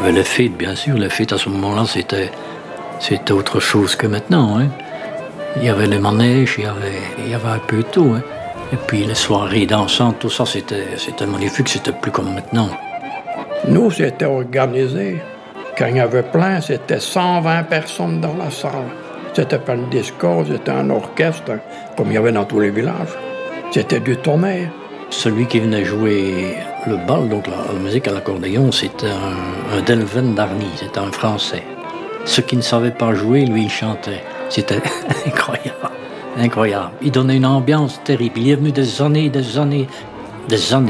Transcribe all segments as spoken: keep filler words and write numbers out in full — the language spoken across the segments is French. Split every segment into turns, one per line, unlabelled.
avait les fêtes, bien sûr. Les fêtes, à ce moment-là, c'était, c'était autre chose que maintenant. Hein. Il y avait les manèges, il y avait, il y avait un peu tout. Hein. Et puis les soirées dansantes, tout ça, c'était, c'était magnifique. C'était plus comme maintenant.
Nous, c'était organisé. Quand il y avait plein, c'était cent vingt personnes dans la salle. C'était pas une disco, c'était un orchestre, comme il y avait dans tous les villages. C'était du tonnerre.
Celui qui venait jouer le bal, donc la, la musique à l'accordéon, c'était un, un Delven d'Arny, c'était un Français. Ceux qui ne savaient pas jouer, lui, il chantait. C'était incroyable, incroyable. Il donnait une ambiance terrible. Il est venu des années, des années, des années.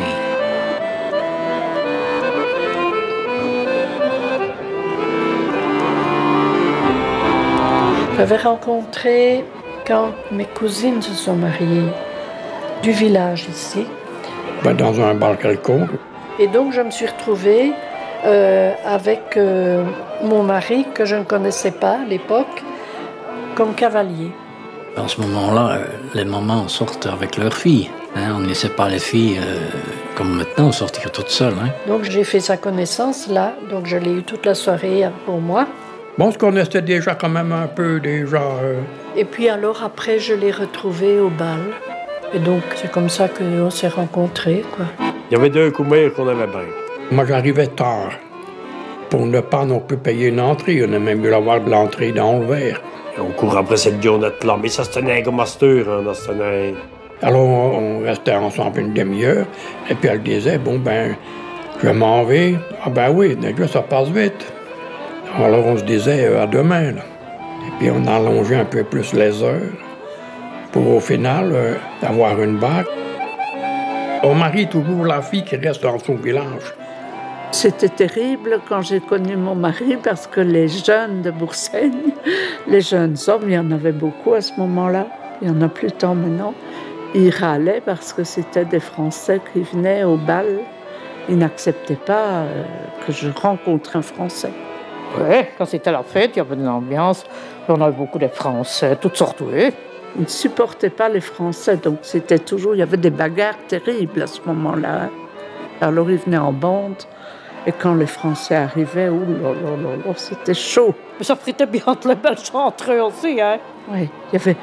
J'avais rencontré, quand mes cousines se sont mariées, du village ici.
Ben, dans un bal quelconque.
Et donc, je me suis retrouvée euh, avec euh, mon mari, que je ne connaissais pas à l'époque, comme cavalier.
En ce moment-là, les mamans sortent avec leurs filles. Hein, on ne laissait pas les filles, euh, comme maintenant, sortir toutes seules. Hein.
Donc, j'ai fait sa connaissance là. Donc, je l'ai eu toute la soirée pour moi.
Bon, on se connaissait déjà quand même un peu, déjà. Euh...
Et puis alors, après, je l'ai retrouvé au bal. Et donc, c'est comme ça qu'on s'est rencontrés, quoi.
Il y avait deux coumères qu'on aimait bien.
Moi, j'arrivais tard. Pour ne pas non plus payer une entrée. On a même dû avoir de l'entrée dans le verre.
Et on court après cette journée là, mais ça se tenait comme master, hein, ça se tenait.
Alors, on restait ensemble une demi-heure. Et puis, elle disait, bon, ben, je m'en vais. Ah ben oui, déjà, ça passe vite. Alors, on se disait euh, à demain, là. Et puis, on allongeait un peu plus les heures pour, au final, euh, avoir une bague. On marie toujours la fille qui reste dans son village.
C'était terrible quand j'ai connu mon mari parce que les jeunes de Boursaigne, les jeunes hommes, il y en avait beaucoup à ce moment-là, il n'y en a plus tant maintenant, ils râlaient parce que c'était des Français qui venaient au bal. Ils n'acceptaient pas euh, que je rencontre un Français.
Oui, quand c'était la fête, il y avait de l'ambiance. On avait beaucoup de Français, toutes sortes, oui.
Ils ne supportaient pas les Français, donc c'était toujours... Il y avait des bagarres terribles à ce moment-là. Alors ils venaient en bande, et quand les Français arrivaient, oh là là là là, c'était chaud.
Mais ça fritait bien entre les Belges entre eux aussi, hein.
Oui, il y avait